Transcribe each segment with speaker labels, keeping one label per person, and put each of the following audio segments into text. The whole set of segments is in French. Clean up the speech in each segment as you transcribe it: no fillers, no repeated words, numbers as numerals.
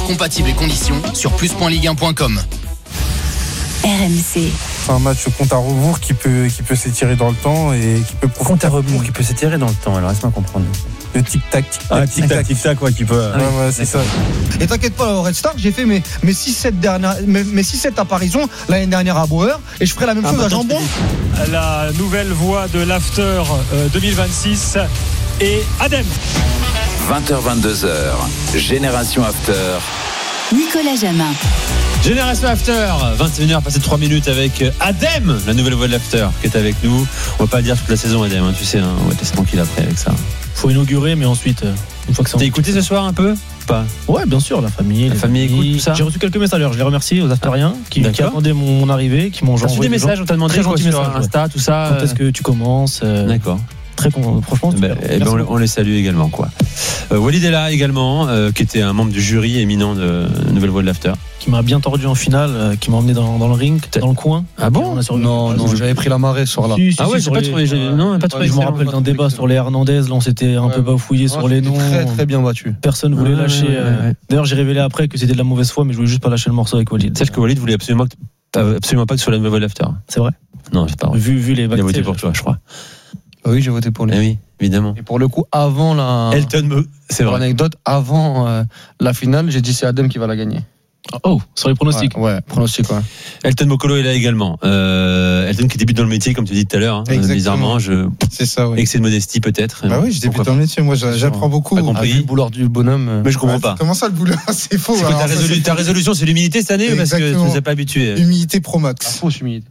Speaker 1: compatibles et conditions sur plus.ligue1.com.
Speaker 2: RMC.
Speaker 3: C'est un match compte à rebours qui peut s'étirer dans le temps et qui peut profiter.
Speaker 4: Compte à rebours qui peut s'étirer dans le temps. Alors laisse-moi comprendre.
Speaker 3: Le tic-tac,
Speaker 4: tic-tac, ouais, qui peut.
Speaker 3: Ouais, c'est ça.
Speaker 5: Et t'inquiète pas, au Red Star, j'ai fait mes 6-7 apparitions l'année dernière à Bauer et je ferai la même chose à Jambon.
Speaker 6: La nouvelle voix de l'After 2026 et Adem.
Speaker 7: 20h-22h, Génération After.
Speaker 2: Nicolas Jamin.
Speaker 4: Génération After, 21h, passé 3 minutes avec Adem, la nouvelle voix de l'After, qui est avec nous. On va pas le dire toute la saison, Adem, hein, tu sais, on va être tranquille après avec ça.
Speaker 8: Faut inaugurer, mais ensuite, une fois que ça.
Speaker 4: T'as écouté ce soir un peu? Pas.
Speaker 8: Ouais, bien sûr, la famille
Speaker 4: écoute tout ça.
Speaker 8: J'ai reçu quelques messages, je les remercie aux Aftériens qui attendaient mon arrivée, qui m'ont envoyé.
Speaker 4: T'as reçu des messages, on t'a demandé sur Insta, tout ça.
Speaker 8: Quand est-ce que tu commences?
Speaker 4: D'accord.
Speaker 8: Franchement,
Speaker 4: on les salue également, quoi. Walid est là également, qui était un membre du jury éminent de Nouvelle Voix de l'After.
Speaker 8: Qui m'a bien tordu en finale, qui m'a emmené dans le ring, dans le coin.
Speaker 4: Ah bon?
Speaker 5: Non, j'avais pris la marée sur là.
Speaker 4: Ah ouais, j'ai pas trouvé. Non, pas trouvé.
Speaker 8: Je me rappelle d'un débat sur les Hernandez, là on s'était un peu bafouillé sur les noms.
Speaker 5: Très très bien battu.
Speaker 8: Personne voulait lâcher. D'ailleurs, j'ai révélé après que c'était de la mauvaise foi, mais je voulais juste pas lâcher le morceau avec Walid.
Speaker 4: Sache que Walid voulait absolument pas que sur la Nouvelle Voix de l'After.
Speaker 8: C'est vrai?
Speaker 4: Non, c'est pas vrai.
Speaker 8: Vu les
Speaker 4: Il a voté pour toi, je crois.
Speaker 5: Oui, j'ai voté pour lui.
Speaker 4: Eh oui, évidemment.
Speaker 5: Et pour le coup, avant
Speaker 4: c'est
Speaker 5: pour
Speaker 4: vrai.
Speaker 5: l'anecdote, avant la finale, j'ai dit c'est Adem qui va la gagner.
Speaker 8: Oh, sur les pronostics.
Speaker 5: Ouais, pronostics, ouais.
Speaker 4: Elton Mokolo est là également. Elton qui débute dans le métier, comme tu dis tout à l'heure. Bizarrement,
Speaker 3: c'est ça, oui.
Speaker 4: Excès de modestie peut-être.
Speaker 3: Bah oui, je débute dans le métier. Moi, j'apprends beaucoup.
Speaker 4: Pas compris.
Speaker 5: Le boulot du bonhomme.
Speaker 4: Mais je comprends pas.
Speaker 3: Comment ça, le boulot? C'est faux.
Speaker 4: Ta résolution, c'est l'humilité cette année, parce que tu nous as pas habitués.
Speaker 3: Humilité pro max.
Speaker 5: Fausse humilité.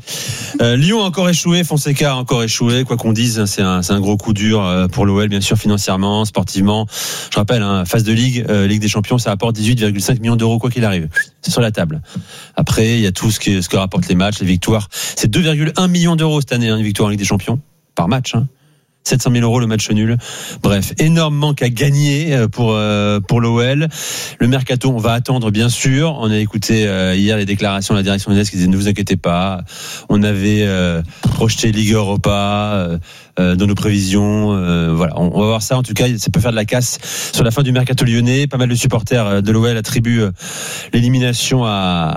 Speaker 4: Lyon a encore échoué, Fonseca a encore échoué. Quoi qu'on dise, c'est un gros coup dur pour l'OL, bien sûr, financièrement, sportivement. Je rappelle, phase de Ligue des Champions, ça apporte 18,5 millions d'euros, quoi qu'il arrive. C'est sur la table. Après, il y a tout ce que rapportent les matchs, les victoires. C'est 2,1 millions d'euros cette année, une victoire en Ligue des Champions, par match. 700 000 euros le match nul. Bref, énorme manque à gagner pour l'OL. Le mercato, on va attendre bien sûr. On a écouté hier les déclarations de la direction de l'Est qui disaient ne vous inquiétez pas. On avait projeté Ligue Europa dans nos prévisions. Voilà, on va voir ça. En tout cas, ça peut faire de la casse sur la fin du mercato lyonnais. Pas mal de supporters de l'OL attribuent l'élimination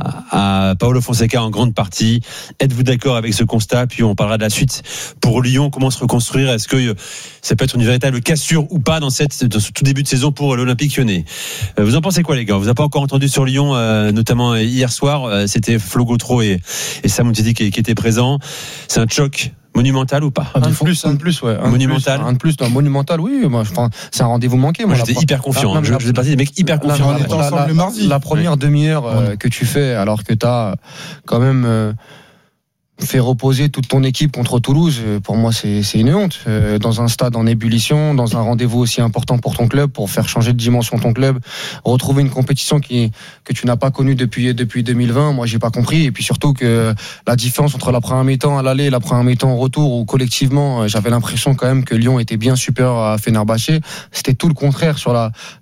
Speaker 4: à Paulo Fonseca en grande partie. Êtes-vous d'accord avec ce constat? Puis on parlera de la suite pour Lyon. Comment se reconstruire? Est-ce que ça peut être une véritable cassure ou pas dans ce tout début de saison pour l'Olympique Lyonnais? Vous en pensez quoi, les gars? On vous a pas encore entendu sur Lyon, notamment hier soir. C'était Flo Gautreau et Sam Umtiti qui étaient présents. C'est un choc monumental ou pas?
Speaker 5: Un de plus, ouais.
Speaker 4: Monumental.
Speaker 5: Un de plus, monumental, oui. Moi, c'est un rendez-vous manqué.
Speaker 4: Moi, j'étais hyper confiant. Je faisais partie des mecs hyper confiants.
Speaker 3: On était ensemble le mardi.
Speaker 5: La première demi-heure que tu fais, alors que t'as quand même fait reposer toute ton équipe contre Toulouse, pour moi c'est une honte. Dans un stade en ébullition, dans un rendez-vous aussi important pour ton club, pour faire changer de dimension ton club, retrouver une compétition que tu n'as pas connue depuis 2020, moi j'ai pas compris. Et puis surtout que la différence entre la première mi-temps à l'aller et la première mi-temps au retour, où collectivement j'avais l'impression quand même que Lyon était bien supérieur à Fenerbahçe, c'était tout le contraire sur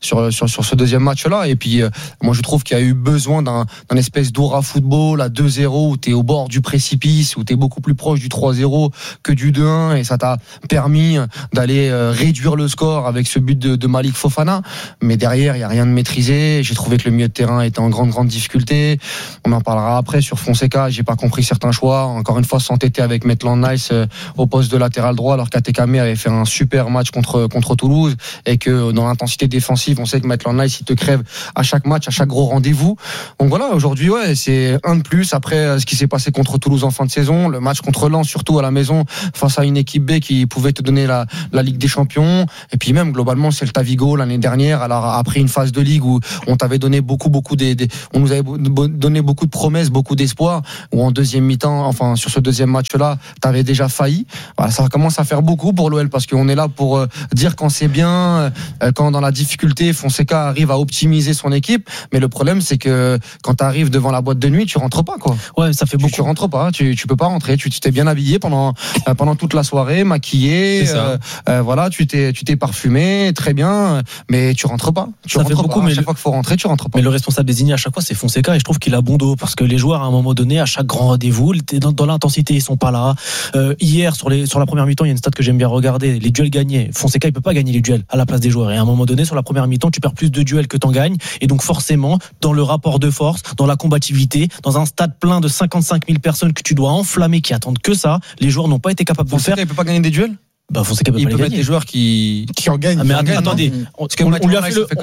Speaker 5: ce deuxième match-là. Et puis moi je trouve qu'il y a eu besoin d'un espèce d'aura football à 2-0 où t'es au bord du précipice, où tu es beaucoup plus proche du 3-0 que du 2-1, et ça t'a permis d'aller réduire le score avec ce but de Malik Fofana. Mais derrière, il n'y a rien de maîtrisé. J'ai trouvé que le milieu de terrain était en grande difficulté. On en parlera après sur Fonseca. J'ai pas compris certains choix. Encore une fois, s'entêter avec Maitland-Nice au poste de latéral droit, alors qu'Atekame avait fait un super match contre Toulouse, et que dans l'intensité défensive, on sait que Maitland-Nice, il te crève à chaque match, à chaque gros rendez-vous. Donc voilà, aujourd'hui, c'est un de plus après ce qui s'est passé contre Toulouse en fin de saison, le match contre Lens, surtout à la maison, face à une équipe B qui pouvait te donner la Ligue des Champions. Et puis même, globalement, Celta Vigo, l'année dernière, alors après une phase de Ligue où on t'avait donné on nous avait donné beaucoup de promesses, beaucoup d'espoir, où en deuxième mi-temps, enfin, sur ce deuxième match-là, t'avais déjà failli. Voilà, ça commence à faire beaucoup pour l'OL, parce qu'on est là pour dire quand c'est bien, quand dans la difficulté, Fonseca arrive à optimiser son équipe. Mais le problème, c'est que quand t'arrives devant la boîte de nuit, tu rentres pas, quoi.
Speaker 8: Ouais, ça fait beaucoup.
Speaker 5: Tu rentres pas, tu tu peux pas rentrer. Tu t'es bien habillé pendant toute la soirée, maquillé, voilà, tu t'es parfumé, très bien, mais tu rentres pas.
Speaker 8: Ça fait beaucoup, mais
Speaker 5: à chaque fois qu'il faut rentrer, tu rentres pas.
Speaker 8: Mais le responsable désigné à chaque fois, c'est Fonseca, et je trouve qu'il a bon dos, parce que les joueurs, à un moment donné, à chaque grand rendez-vous, dans l'intensité, ils sont pas là. Hier, sur la première mi-temps, il y a une stat que j'aime bien regarder, les duels gagnés. Fonseca, il peut pas gagner les duels à la place des joueurs. Et à un moment donné, sur la première mi-temps, tu perds plus de duels que t'en gagnes. Et donc, forcément, dans le rapport de force, dans la combativité, dans un stade plein de 55 000 personnes que tu dois enflammer, qui attendent que ça, les joueurs n'ont pas été capables de le faire.
Speaker 5: Il peut pas gagner des duels?
Speaker 8: Fonseca peut
Speaker 5: il
Speaker 8: pas
Speaker 5: peut
Speaker 8: les
Speaker 5: mettre
Speaker 8: gagner.
Speaker 5: des joueurs qui en gagnent.
Speaker 8: Mais attendez, on lui a fait le,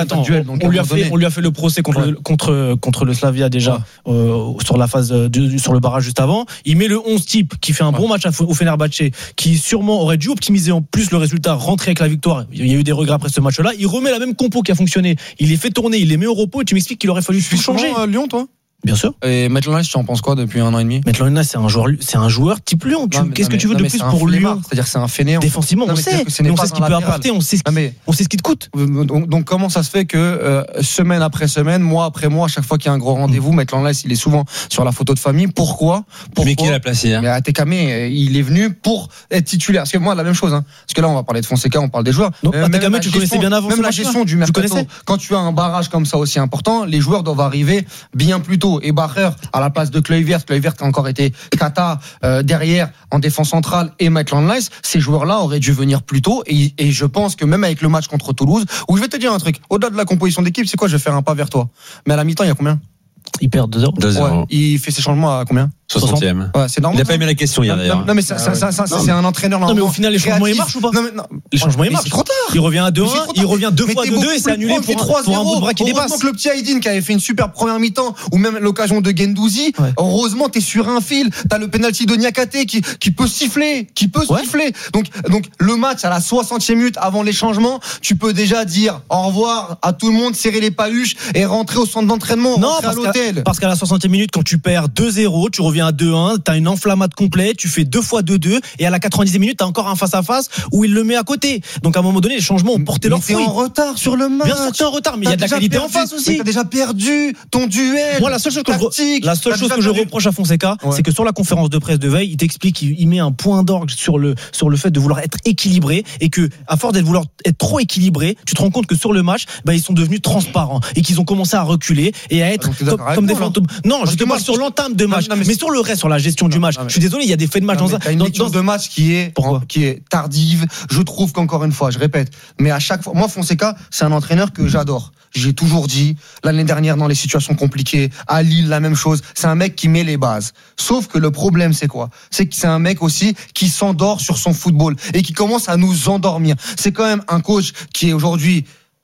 Speaker 8: on lui a fait le procès contre le Slavia déjà sur la phase sur le barrage juste avant. Il met le 11 type qui fait un bon match au Fenerbahçe, qui sûrement aurait dû optimiser en plus le résultat, rentrer avec la victoire. Il y a eu des regrets après ce match-là. Il remet la même compo qui a fonctionné. Il les fait tourner, il les met au repos. Et tu m'expliques qu'il aurait fallu tout changer.
Speaker 3: Lyon, toi?
Speaker 8: Bien sûr.
Speaker 5: Et Maitland-Niles, tu en penses quoi depuis 1 an et demi?
Speaker 8: Maitland-Niles, c'est un joueur type Lyon. Qu'est-ce que tu veux de plus pour Lyon?
Speaker 5: C'est-à-dire c'est un fainéant.
Speaker 8: Défensivement, on sait ce qu'il peut apporter, on sait ce qu'il te coûte.
Speaker 5: Donc comment ça se fait que semaine après semaine, mois après mois, à chaque fois qu'il y a un gros rendez-vous, Maitland-Niles, il est souvent sur la photo de famille. Pourquoi?
Speaker 4: Mais qui l'a placé hier?
Speaker 5: Mais Atekame, il est venu pour être titulaire. Parce que moi, la même chose. Parce que là, on va parler de Fonseca, on parle des joueurs.
Speaker 8: Donc Atekame, tu connaissais bien avant.
Speaker 5: Même la gestion du mercato. Quand tu as un barrage comme ça aussi important, les joueurs doivent arriver bien plus tôt. Et Bacher à la place de Kluivert qui a encore été cata derrière en défense centrale, et Maitland-Niles, ces joueurs-là auraient dû venir plus tôt, et je pense que même avec le match contre Toulouse, où je vais te dire un truc, au-delà de la composition d'équipe, c'est quoi, je vais faire un pas vers toi, mais à la mi-temps il y a combien?
Speaker 8: Il perd 2-0.
Speaker 4: 2-0.
Speaker 5: Ouais, il fait ses changements à combien?
Speaker 4: 60e.
Speaker 5: Ouais, c'est normal.
Speaker 4: Il n'a pas aimé la question hier d'ailleurs.
Speaker 5: Non mais c'est un entraîneur
Speaker 8: normalement. Non mais au final les changements ils marchent ou pas? Les changements ils marchent.
Speaker 5: C'est trop tard.
Speaker 8: Il revient à 2-1, il revient 2 fois à 2-2 et c'est annulé pour un bout de bras qui dépasse.
Speaker 5: Heureusement que le petit Aydin qui avait fait une super première mi-temps, ou même l'occasion de Guendouzi, heureusement t'es sur un fil, t'as le penalty de Niakate qui peut siffler, siffler. Donc le match à la 60e minute avant les changements, tu peux déjà dire au revoir à tout le monde, serrer les paluches et rentrer au centre d'entraînement, rentrer à l'hôtel.
Speaker 8: Parce qu'à la 60e minute, quand tu perds 2-0, tu reviens à 2-1, t'as une enflammade complète, tu fais 2 fois 2-2, et à la 90e minute, t'as encore un face-à-face où il le met à côté. Donc à un moment donné, les changements ont porté leur fruit.
Speaker 5: T'es en retard sur le match.
Speaker 8: Bien sûr, t'es en retard, mais il y a de la qualité en face aussi.
Speaker 5: T'as déjà perdu ton duel.
Speaker 8: Moi, la seule chose que je reproche à Fonseca, c'est que sur la conférence de presse de veille, il t'explique qu'il met un point d'orgue sur le fait de vouloir être équilibré, et que à force d'être vouloir être trop équilibré, tu te rends compte que sur le match, ils sont devenus transparents et qu'ils ont commencé à reculer et à être comme des fantômes. Non, je te parle sur l'entame de match, mais sur le reste, sur la gestion du match. Je suis désolé, il y a des faits de match
Speaker 5: dans une lecture de match qui est tardive. Je trouve qu'encore une fois, je répète, mais à chaque fois, moi Fonseca, c'est un entraîneur que j'adore. J'ai toujours dit, l'année dernière dans les situations compliquées, à Lille la même chose, c'est un mec qui met les bases. Sauf que le problème c'est quoi? C'est que c'est un mec aussi qui s'endort sur son football et qui commence à nous endormir. C'est quand même un coach qui est aujourd'hui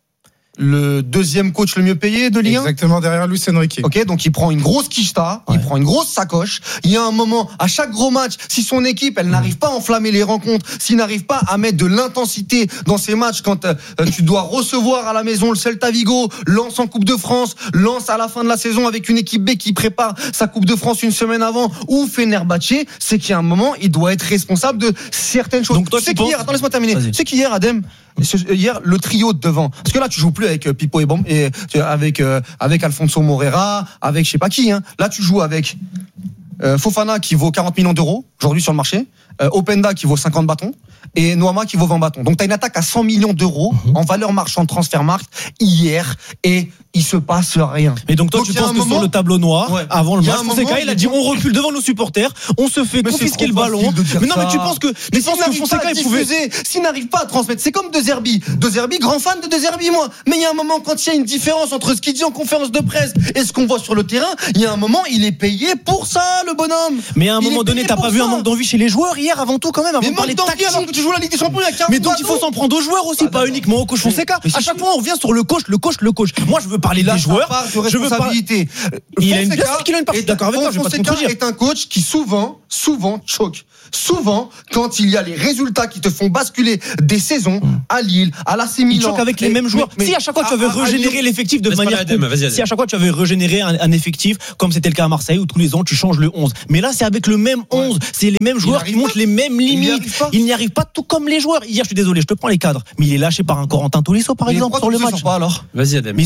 Speaker 5: le deuxième coach le mieux payé de Ligue 1.
Speaker 3: Exactement, derrière Luis Enrique.
Speaker 5: Ok, donc il prend une grosse quicheta, il prend une grosse sacoche. Il y a un moment, à chaque gros match, si son équipe, elle n'arrive pas à enflammer les rencontres, s'il n'arrive pas à mettre de l'intensité dans ses matchs, quand tu dois recevoir à la maison le Celta Vigo, Lens en Coupe de France, Lens à la fin de la saison avec une équipe B qui prépare sa Coupe de France une semaine avant, ou Fenerbahçe, c'est qu'il y a un moment, il doit être responsable de certaines choses.
Speaker 8: Donc toi,
Speaker 5: c'est qu'hier, attends, laisse-moi terminer. C'est qu'hier, Adem, hier, le trio de devant, parce que là, tu joues plus avec Pipo et avec Alfonso Moreira, avec je sais pas qui. Là, tu joues avec Fofana qui vaut 40 millions d'euros aujourd'hui sur le marché, Openda qui vaut 50 bâtons et Noama qui vaut 20 bâtons. Donc, tu as une attaque à 100 millions d'euros en valeur marchande Transfermarkt hier, et il se passe rien.
Speaker 8: Mais donc toi, tu penses que sur le tableau noir, avant le match, Fonseca, il a dit on recule devant nos supporters, on se fait confisquer le ballon. Mais non, mais tu penses que
Speaker 5: Fonseca, il pouvait, s'il n'arrive pas à transmettre, c'est comme De Zerbi, grand fan de De Zerbi, moi. Mais il y a un moment, quand il y a une différence entre ce qu'il dit en conférence de presse et ce qu'on voit sur le terrain, il y a un moment, il est payé pour ça, le bonhomme.
Speaker 8: Mais à un moment donné, t'as pas vu un manque d'envie chez les joueurs hier, avant tout, quand même, avant de parler de tactique.
Speaker 5: Alors que tu joues la Ligue des Champions, il y a 40
Speaker 8: mais donc il faut s'en prendre aux joueurs aussi, pas uniquement au coach Fonseca. À chaque fois, on revient sur le coach. Moi, je veux parler des joueurs.
Speaker 5: Je veux responsabilité.
Speaker 8: Il a une partie. D'accord avec toi, je vais pas te contredire.
Speaker 5: Est un coach qui souvent choque. Souvent, quand il y a les résultats qui te font basculer des saisons à Lille, à l'AC Milan.
Speaker 8: Il choque avec les mêmes joueurs. Si à chaque fois tu avais régénéré l'effectif de manière, si à chaque fois tu avais régénéré un effectif, comme c'était le cas à Marseille, où tous les ans tu changes le 11. Mais là, c'est avec le même 11. C'est les mêmes joueurs qui montrent les mêmes limites. Il n'y arrive pas, tout comme les joueurs. Hier, je suis désolé, je te prends les cadres. Mais il est lâché par un Corentin Tolisso, par exemple, sur le match.
Speaker 4: Vas-y, Adem.
Speaker 8: Mais il sort pas parce que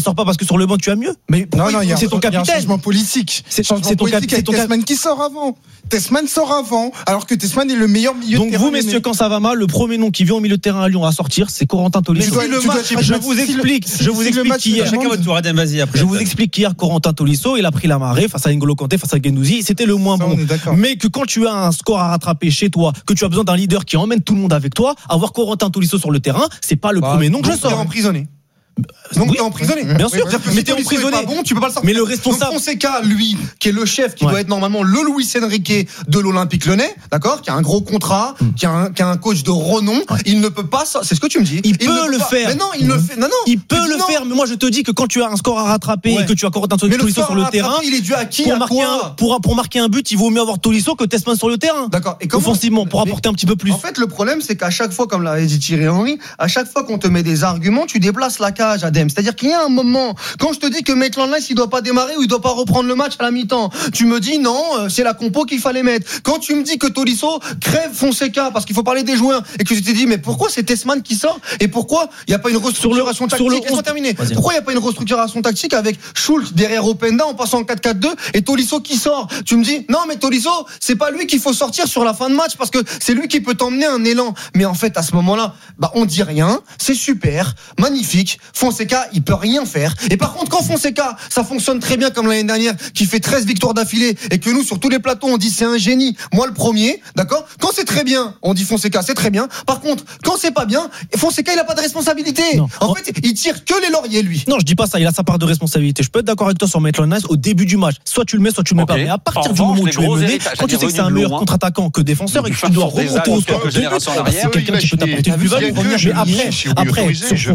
Speaker 8: sur le banc tu as mieux. Mais
Speaker 3: Non, il y a
Speaker 8: c'est ton
Speaker 3: un
Speaker 8: capitaine.
Speaker 3: changement politique.
Speaker 8: C'est
Speaker 3: Changement
Speaker 8: ton
Speaker 3: politique avec Tessman qui sort avant. Tessman sort avant, alors que Tessman est le meilleur milieu de
Speaker 8: Donc
Speaker 3: terrain.
Speaker 8: vous, messieurs, quand ça va mal, le premier nom qui vient au milieu de terrain à Lyon à sortir, c'est Corentin Tolisso. Je vous explique qu'hier,
Speaker 4: Chacun votre tour, Adem, vas-y après.
Speaker 8: je vous explique qu'hier, Corentin Tolisso, il a pris la marée face à N'Golo Kanté, face à Guendouzi, c'était le moins bon. Mais que quand tu as un score à rattraper chez toi, que tu as besoin d'un leader qui emmène tout le monde avec toi, avoir Corentin Tolisso sur le terrain, c'est pas le premier nom que je sors.
Speaker 9: T'es emprisonné. Donc t'es emprisonné.
Speaker 8: Bien sûr,
Speaker 9: mais t'es emprisonné. Bon, tu peux pas le sortir.
Speaker 8: Mais le responsable.
Speaker 9: Donc Fonseca, lui, qui est le chef, qui doit être normalement le Luis Enrique de l'Olympique Lyonnais, d'accord, qui a un gros contrat, qui a un coach de renom, il ne peut pas. C'est ce que tu me dis.
Speaker 8: Il peut le faire.
Speaker 9: Mais non, il le fait. Non.
Speaker 8: Il peut le faire. Mais moi, je te dis que quand tu as un score à rattraper et que tu as Corentin Tolisso sur le terrain,
Speaker 9: il est dû à qui,
Speaker 8: pour marquer un but, il vaut mieux avoir Tolisso que Tessman sur le terrain.
Speaker 9: D'accord. Et
Speaker 8: offensivement, pour apporter un petit peu plus.
Speaker 9: En fait, le problème, c'est qu'à chaque fois, comme l'a dit Thierry Henry, à chaque fois qu'on te met des arguments, tu déplaces la cage, Adem. C'est-à-dire qu'il y a un moment, quand je te dis que Maitland-Niles il doit pas démarrer ou il doit pas reprendre le match à la mi-temps, tu me dis non, c'est la compo qu'il fallait mettre. Quand tu me dis que Tolisso crève Fonseca parce qu'il faut parler des joueurs et que je t'ai dit mais pourquoi c'est Tessman qui sort et pourquoi il y a pas une restructuration tactique? Laisse-moi terminer. Pourquoi il y a pas une restructuration tactique avec Schultz derrière Openda en passant en 4-4-2 et Tolisso qui sort? Tu me dis non mais Tolisso, c'est pas lui qu'il faut sortir sur la fin de match parce que c'est lui qui peut t'emmener un élan. Mais en fait à ce moment-là, on dit rien, c'est super, magnifique. Fonseca, il peut rien faire. Et par contre, quand Fonseca, ça fonctionne très bien comme l'année dernière, qui fait 13 victoires d'affilée et que nous, sur tous les plateaux, on dit c'est un génie. Moi, le premier, d'accord? Quand c'est très bien, on dit Fonseca, c'est très bien. Par contre, quand c'est pas bien, Fonseca, il a pas de responsabilité.
Speaker 8: Non.
Speaker 9: En fait, il tire que les lauriers, lui.
Speaker 8: Non, je dis pas ça, il a sa part de responsabilité. Je peux être d'accord avec toi sur Maitland-Niles au début du match. Soit tu le mets, soit tu le mets pas. Mais à partir du moment où tu es mené, quand tu sais que c'est un meilleur contre-attaquant que défenseur et que tu dois remonter au score de 2 buts, c'est quelqu'un qui peut t'apporter une plus-value. Mais après,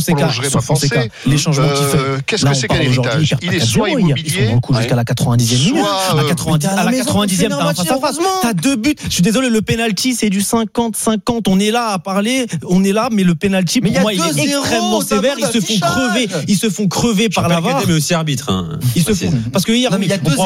Speaker 8: sur Fonseca, les changements qu'il fait.
Speaker 10: Qu'est-ce que c'est qu'un héritage? Il est soit immobilier,
Speaker 8: jusqu'à la 90e minute. À la 90e, t'as un face-à-face. T'as 2 buts. Je suis désolé, le penalty, c'est du 50-50. On est là à parler, mais le penalty, pour moi, il est extrêmement sévère. Ils se font crever par la VAR.
Speaker 4: Mais aussi arbitre.
Speaker 8: Ils se font. Parce que hier, on pourra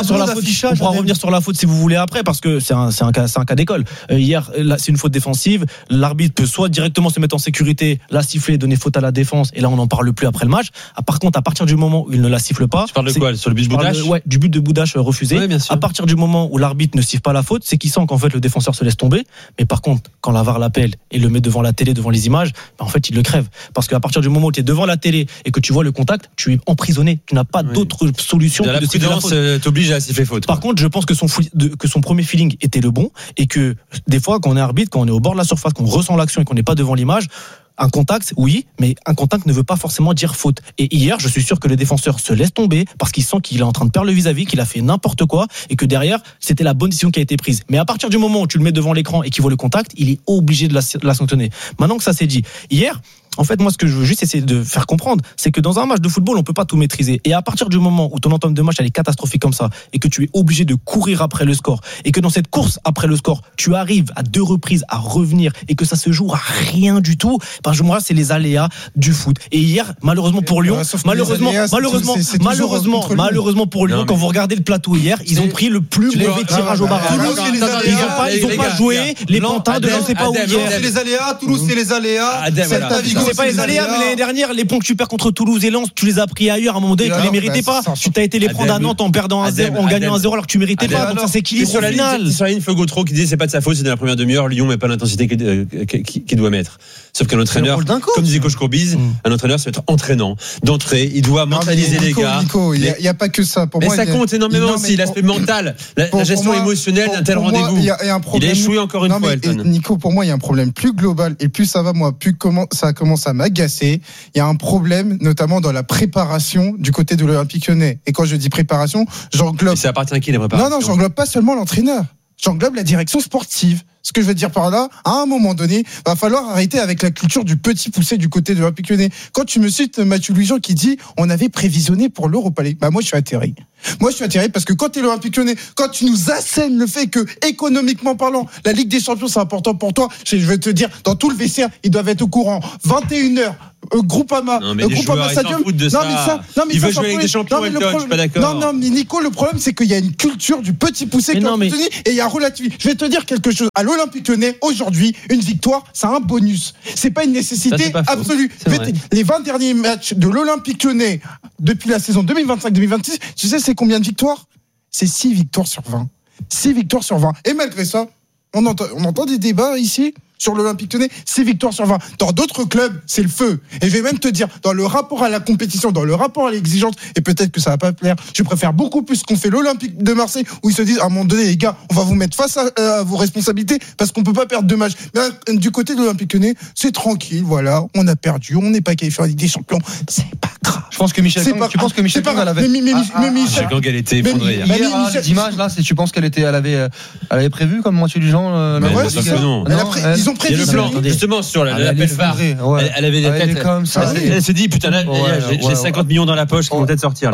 Speaker 8: revenir sur la faute si vous voulez après, parce que c'est un cas d'école. Hier, là, c'est une faute défensive. L'arbitre peut soit directement se mettre en sécurité, la siffler, donner faute à la défense, et là, on n'en parle plus après le match. Par contre, à partir du moment où il ne la siffle pas.
Speaker 4: Tu parles de quoi? Sur le but de Boudache?
Speaker 8: Ouais, du but de Boudache refusé.
Speaker 4: Ouais,
Speaker 8: à partir du moment où l'arbitre ne siffle pas la faute, c'est qu'il sent qu'en fait le défenseur se laisse tomber. Mais par contre, quand la VAR l'appelle et le met devant la télé, devant les images, en fait, il le crève. Parce qu'à partir du moment où tu es devant la télé et que tu vois le contact, tu es emprisonné. Tu n'as pas d'autre solution que de siffler la faute.
Speaker 4: T'oblige à siffler faute.
Speaker 8: Par contre, je pense que son premier feeling était le bon et que des fois, quand on est arbitre, quand on est au bord de la surface, qu'on ressent l'action et qu'on n'est pas devant l'image, un contact, oui, mais un contact ne veut pas forcément dire faute. Et hier, je suis sûr que le défenseur se laisse tomber parce qu'il sent qu'il est en train de perdre le vis-à-vis, qu'il a fait n'importe quoi et que derrière, c'était la bonne décision qui a été prise. Mais à partir du moment où tu le mets devant l'écran et qu'il voit le contact, il est obligé de la sanctionner. Maintenant que ça s'est dit, hier, en fait, moi, ce que je veux juste essayer de faire comprendre, c'est que dans un match de football, on peut pas tout maîtriser. Et à partir du moment où ton entame de match elle est catastrophique comme ça, et que tu es obligé de courir après le score, et que dans cette course après le score, tu arrives à 2 reprises à revenir, et que ça se joue à rien du tout, parce que moi, c'est les aléas du foot. Et hier, malheureusement pour Lyon, malheureusement pour Lyon, quand vous regardez le plateau hier, ils ont pris le plus mauvais tirage au barrage. Ils ont pas joué les pantins de je sais pas où hier.
Speaker 9: C'est les aléas, Toulouse, c'est les aléas.
Speaker 8: C'est pas les aléas, mais l'année dernière, les points que tu perds contre Toulouse et Lens, tu les as pris ailleurs à un moment donné, tu les méritais pas. Tu t'as été les prendre à Nantes en perdant 1-0, en gagnant 1-0 alors que tu méritais pas. Donc ça s'équilibre au final.
Speaker 4: Sur la ligne, Feu Gautreau qui disait c'est pas de sa faute, c'est dans la première demi-heure, Lyon met pas l'intensité qu'il doit mettre. Sauf qu'un entraîneur, comme disait coach Courbis, un entraîneur, ça va être entraînant. D'entrée, il doit mentaliser les gars.
Speaker 3: Nico, il y a pas que ça. Pour
Speaker 4: mais
Speaker 3: moi,
Speaker 4: ça compte énormément aussi, l'aspect mental, la gestion émotionnelle d'un tel rendez-vous. Il a échoué encore une fois, Elton.
Speaker 3: Nico, pour moi, il y a un problème plus global et plus ça va, plus ça commence à m'agacer. Il y a un problème, notamment dans la préparation du côté de l'Olympique Lyonnais. Et quand je dis préparation, j'englobe.
Speaker 4: Et ça appartient à qui les préparations?
Speaker 3: Non, j'englobe pas seulement l'entraîneur. J'englobe la direction sportive. Ce que je veux dire par là, à un moment donné, va falloir arrêter avec la culture du petit poussé du côté de l'Olympique Lyonnais. Quand tu me cites Mathieu Louis-Jean qui dit on avait prévisionné pour l'Europa League, moi je suis atterré. Moi, je suis attiré parce que quand tu es l'Olympique Lyonnais, quand tu nous assènes le fait que, économiquement parlant, la Ligue des Champions, c'est important pour toi, je vais te dire, dans tout le vestiaire, ils doivent être au courant. 21h. Groupama,
Speaker 4: Groupama Stadium. Ils veulent jouer avec des champions, je suis pas d'accord.
Speaker 3: Non, mais Nico, le problème, c'est qu'il y a une culture du petit poussé et il y a relativité. Je vais te dire quelque chose. À l'Olympique Lyonnais, aujourd'hui, une victoire, c'est un bonus. C'est pas une nécessité absolue. Les 20 derniers matchs de l'Olympique Lyonnais depuis la saison 2025-2026, tu sais, c'est combien de victoires? C'est 6 victoires sur 20. 6 victoires sur 20. Et malgré ça, on entend des débats ici sur l'Olympique Lyonnais, 6 victoires sur 20. Dans d'autres clubs, c'est le feu. Et je vais même te dire, dans le rapport à la compétition, dans le rapport à l'exigence, et peut-être que ça va pas plaire, je préfère beaucoup plus qu'on fait l'Olympique de Marseille, où ils se disent, à un moment donné, les gars, on va vous mettre face à vos responsabilités, parce qu'on peut pas perdre 2 matchs. Mais du côté de l'Olympique Lyonnais, c'est tranquille, voilà, on a perdu, on n'est pas qualifié en Ligue des Champions, c'est pas grave.
Speaker 9: Je pense que Michel Gang, elle avait...
Speaker 4: Michel Gang, elle était effondrée.
Speaker 9: Les images, là, tu penses qu'elle avait prévu comme moitié du genre
Speaker 4: non.
Speaker 3: Ils ont prévu.
Speaker 4: Justement, sur la belle VAR, elle avait des têtes
Speaker 9: comme ça.
Speaker 4: Elle se dit, putain, là, j'ai 50 millions dans la poche qui vont peut-être sortir.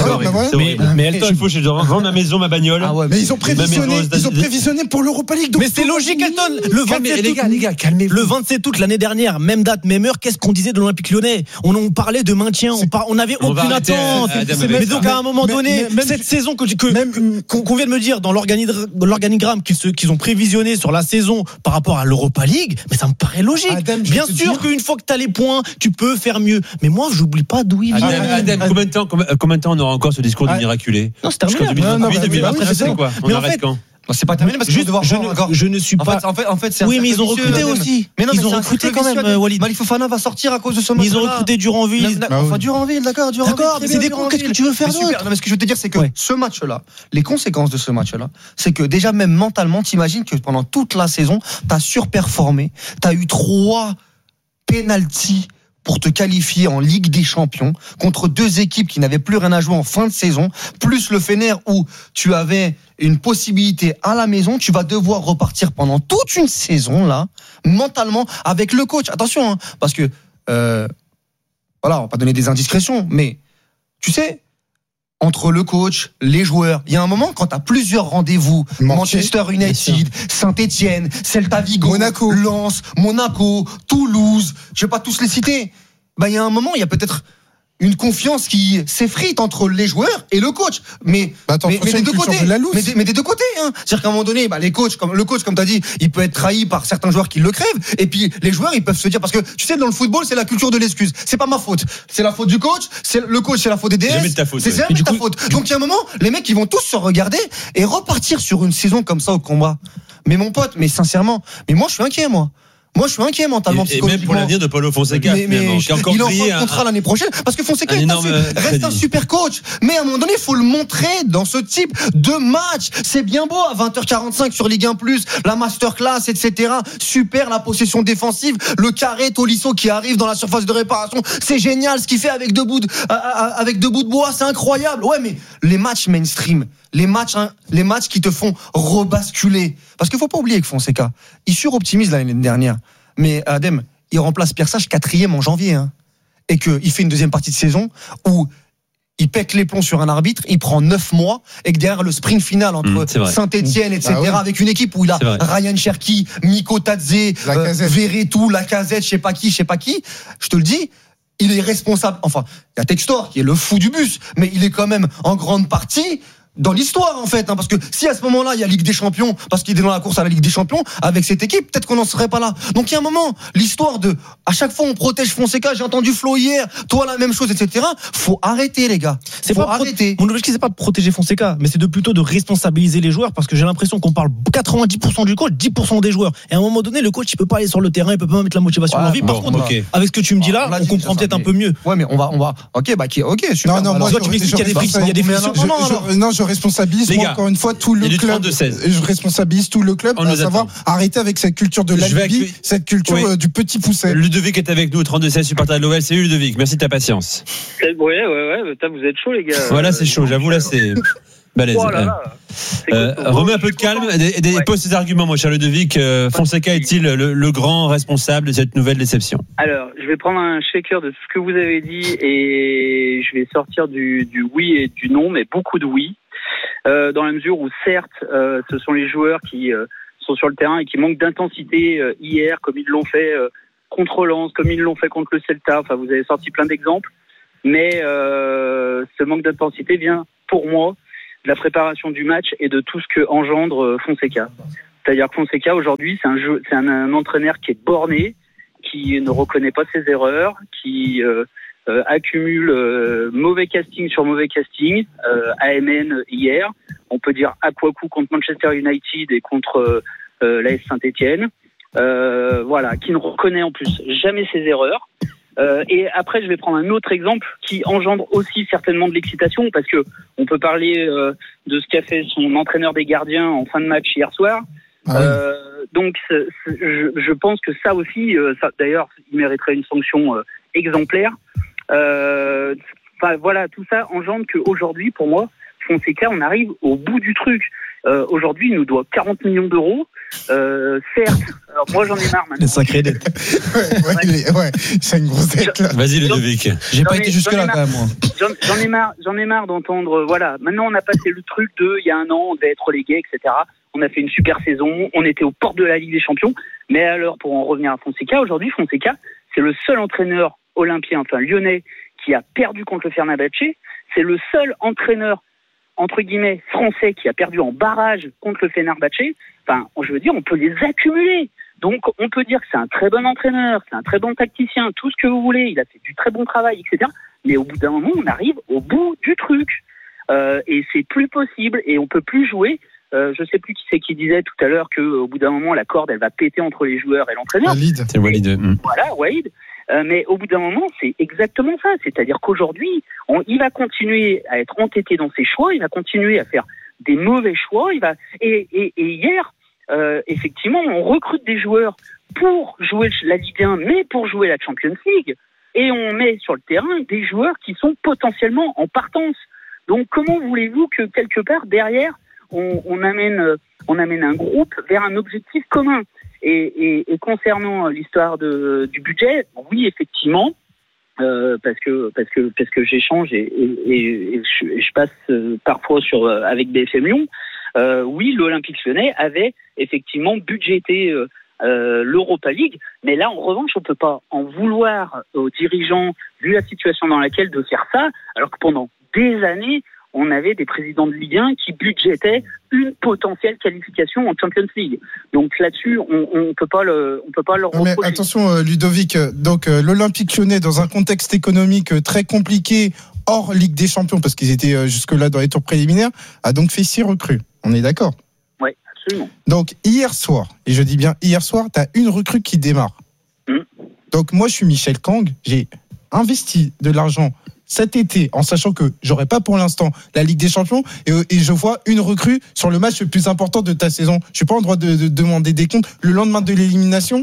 Speaker 8: Mais
Speaker 4: Elton, je dois vendre ma maison, ma bagnole.
Speaker 3: Mais ils ont prévisionné pour l'Europa League.
Speaker 8: Mais c'est logique, Elton.
Speaker 4: Les gars, calmez-vous.
Speaker 8: Le 27 août l'année dernière, même date, même heure, qu'est-ce qu'on disait de l'Olympique Lyonnais? On parlait de maintien, on n'avait aucune attente. Mais donc à un moment donné, cette saison qu'on vient de me dire dans l'organigramme qu'ils ont prévisionné sur la saison par rapport à l'Europa League, mais ça me paraît logique. Bien sûr qu'une fois que tu as les points, tu peux faire mieux. Mais moi, j'oublie pas d'où il vient.
Speaker 4: Combien de temps on aura encore ce discours de miraculé?
Speaker 8: Non, c'est terminé.
Speaker 4: 2028, c'est quoi? On arrête quand?
Speaker 9: C'est pas terminé parce que
Speaker 8: je ne suis pas.
Speaker 9: En fait, c'est
Speaker 8: oui, mais ils ont recruté aussi.
Speaker 9: Mais non,
Speaker 8: ils ont recruté quand même, Walid.
Speaker 9: Malik Fofana va sortir à cause de ce match.
Speaker 8: Ils ont recruté Duranville.
Speaker 9: Enfin, Duranville, d'accord.
Speaker 8: D'accord, mais c'est des cons. Qu'est-ce que tu veux faire d'autre?
Speaker 9: Non, mais ce que je veux te dire, c'est que ce match-là, les conséquences de ce match-là, c'est que déjà même mentalement, t'imagines que pendant toute la saison, t'as surperformé, t'as eu 3 pénaltys pour te qualifier en Ligue des Champions contre 2 équipes qui n'avaient plus rien à jouer en fin de saison, plus le Fener où tu avais une possibilité à la maison, tu vas devoir repartir pendant toute une saison là, mentalement, avec le coach. Attention, hein, parce que voilà, on va pas donner des indiscrétions, mais tu sais, entre le coach, les joueurs, il y a un moment quand tu as plusieurs rendez-vous, Manchester United, Saint-Etienne, Celta Vigo,
Speaker 3: Monaco,
Speaker 9: Lens, Monaco, Toulouse, je vais pas tous les citer. Il y a un moment, il y a peut-être une confiance qui s'effrite entre les joueurs et le coach. Mais des deux côtés. Mais des deux côtés, hein. C'est-à-dire qu'à un moment donné, le coach, comme tu as dit, il peut être trahi par certains joueurs qui le crèvent. Et puis, les joueurs, ils peuvent se dire, parce que, tu sais, dans le football, c'est la culture de l'excuse. C'est pas ma faute. C'est la faute du coach. Le coach, c'est la faute des DS.
Speaker 4: C'est jamais de ta faute.
Speaker 9: C'est jamais de ta faute. Donc, il y a un moment, les mecs, ils vont tous se regarder et repartir sur une saison comme ça au combat. Mais mon pote, mais sincèrement, moi, je suis inquiet, moi. Moi, je suis inquiet mentalement, psychologiquement.
Speaker 4: Et même pour l'avenir de Paulo Fonseca, finalement, qui a encore brillé
Speaker 9: un contrat l'année prochaine, parce que Fonseca reste un super coach. Mais à un moment donné, il faut le montrer dans ce type de match. C'est bien beau à 20h45 sur Ligue 1+, la masterclass, etc. Super, la possession défensive, le carré Tolisso qui arrive dans la surface de réparation. C'est génial ce qu'il fait avec 2 bouts de bois, c'est incroyable. Ouais, mais les matchs mainstream, les matchs qui te font rebasculer. Parce qu'il faut pas oublier que Fonseca, il suroptimise l'année dernière. Mais Adem, il remplace Pierre Sage 4e en janvier. Hein, et qu'il fait une deuxième partie de saison où il pète les plombs sur un arbitre, il prend 9 mois, et que derrière le sprint final entre Saint-Etienne, etc., avec une équipe où il a Ryan Cherki, Miko Tadze, Verretou, Lacazette, je sais pas qui, je te le dis, il est responsable. Enfin, il y a Textor qui est le fou du bus, mais il est quand même en grande partie dans l'histoire, en fait, hein, parce que si à ce moment-là il y a Ligue des Champions, parce qu'il est dans la course à la Ligue des Champions avec cette équipe, peut-être qu'on n'en serait pas là. Donc il y a un moment, l'histoire de à chaque fois on protège Fonseca, j'ai entendu Flo hier, toi la même chose, etc. Faut arrêter, les gars. Arrêter.
Speaker 8: Mon objectif c'est pas de protéger Fonseca, mais c'est plutôt de responsabiliser les joueurs, parce que j'ai l'impression qu'on parle 90% du coach, 10% des joueurs. Et à un moment donné, le coach il peut pas aller sur le terrain, il peut pas mettre la motivation en vie. Par contre, avec ce que tu me dis là, on comprend peut-être un peu mieux.
Speaker 9: Ouais, mais on va. Ok, super.
Speaker 3: Non, moi
Speaker 8: tu m'expliques qu'il y a des frictions.
Speaker 3: Non, je responsabilise encore une fois tout le club. Je responsabilise tout le club, à savoir arrêter avec cette culture de l'alibi, cette culture du petit poussé.
Speaker 4: Ludovic est avec nous, 32-16, supporter de l'OL. Salut Ludovic, merci de ta patience.
Speaker 11: Ouais, vous êtes chaud, les gars.
Speaker 4: Voilà, c'est chaud, j'avoue, là c'est balèze. Remets un peu de calme et pose tes arguments, mon cher Ludovic. Fonseca est-il le grand responsable de cette nouvelle déception?
Speaker 11: Alors, je vais prendre un shaker de tout ce que vous avez dit et je vais sortir du oui et du non, mais beaucoup de oui. Dans la mesure où certes, ce sont les joueurs qui sont sur le terrain et qui manquent d'intensité hier, comme ils l'ont fait contre Lens, comme ils l'ont fait contre le Celta. Enfin, vous avez sorti plein d'exemples, mais ce manque d'intensité vient, pour moi, de la préparation du match et de tout ce que engendre Fonseca. C'est-à-dire que Fonseca aujourd'hui, c'est un entraîneur qui est borné, qui ne reconnaît pas ses erreurs, qui accumule mauvais casting sur mauvais casting. AMN hier, on peut dire Akwaku contre Manchester United et contre l'AS Saint-Etienne. Voilà, qui ne reconnaît en plus jamais ses erreurs. Et après, je vais prendre un autre exemple qui engendre aussi certainement de l'excitation, parce que on peut parler de ce qu'a fait son entraîneur des gardiens en fin de match hier soir. Donc, je pense que ça aussi, d'ailleurs, il mériterait une sanction exemplaire. Voilà, tout ça engendre qu'aujourd'hui, pour moi, Fonseca, on arrive au bout du truc. Aujourd'hui, il nous doit 40 millions d'euros. Certes, alors moi j'en ai marre maintenant.
Speaker 8: Les sacrées dettes.
Speaker 3: Ouais, c'est une grosse dette là.
Speaker 4: Vas-y Ludovic.
Speaker 8: J'ai pas été jusque là quand même moi.
Speaker 11: J'en ai marre d'entendre. Voilà, maintenant on a passé le truc de il y a un an, on devait être relégué, etc. On a fait une super saison, on était aux portes de la Ligue des Champions. Mais alors, pour en revenir à Fonseca, aujourd'hui Fonseca, c'est le seul entraîneur olympien, enfin lyonnais, qui a perdu contre le Fenerbahçe. C'est le seul entraîneur entre guillemets français qui a perdu en barrage contre le Fenerbahçe. Enfin, je veux dire, on peut les accumuler. Donc, on peut dire que c'est un très bon entraîneur, c'est un très bon tacticien, tout ce que vous voulez. Il a fait du très bon travail, etc. Mais au bout d'un moment, on arrive au bout du truc. Et c'est plus possible et on peut plus jouer. Je sais plus qui c'est qui disait tout à l'heure qu'au bout d'un moment, la corde, elle va péter entre les joueurs et l'entraîneur.
Speaker 4: C'est Walid.
Speaker 11: Voilà, Walid. Mais au bout d'un moment, c'est exactement ça. C'est-à-dire qu'aujourd'hui, il va continuer à être entêté dans ses choix, il va continuer à faire des mauvais choix. Et hier, effectivement, on recrute des joueurs pour jouer la Ligue 1, mais pour jouer la Champions League. Et on met sur le terrain des joueurs qui sont potentiellement en partance. Donc, comment voulez-vous que quelque part derrière, on amène un groupe vers un objectif commun? Et concernant l'histoire du budget, oui, effectivement, parce que j'échange et je passe parfois avec BFM Lyon. Oui, l'Olympique Lyonnais avait effectivement budgété l'Europa League, mais là, en revanche, on peut pas en vouloir aux dirigeants, vu la situation dans laquelle, de faire ça, alors que pendant des années, on avait des présidents de Ligue 1 qui budgétaient une potentielle qualification en Champions League. Donc là-dessus, on peut pas leur reprocher.
Speaker 3: Mais attention, Ludovic. Donc l'Olympique Lyonnais, dans un contexte économique très compliqué, hors Ligue des Champions, parce qu'ils étaient jusque-là dans les tours préliminaires, a donc fait 6 recrues. On est d'accord?
Speaker 11: Oui, absolument.
Speaker 3: Donc hier soir, et je dis bien hier soir, tu as une recrue qui démarre. Donc moi, je suis Michel Kang. J'ai investi de l'argent cet été, en sachant que j'aurai pas pour l'instant la Ligue des Champions, et je vois une recrue sur le match le plus important de ta saison. Je suis pas en droit de demander des comptes le lendemain de l'élimination.